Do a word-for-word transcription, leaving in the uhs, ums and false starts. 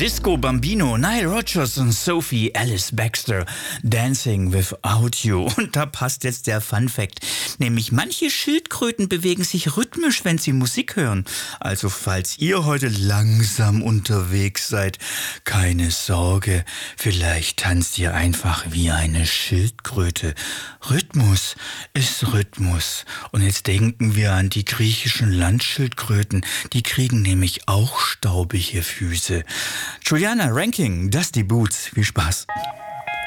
Disco Bambino, Nile Rodgers und Sophie Alice Baxter, Dancing Without You. Und da passt jetzt der Fun Fact, nämlich manche Schildkröten bewegen sich rhythmisch, wenn sie Musik hören. Also falls ihr heute langsam unterwegs seid, keine Sorge, vielleicht tanzt ihr einfach wie eine Schildkröte. Rhythmus ist Rhythmus. Und jetzt denken wir an die griechischen Landschildkröten, die kriegen nämlich auch staubige Füße. Juliana Ranking, Dusty Boots, viel Spaß.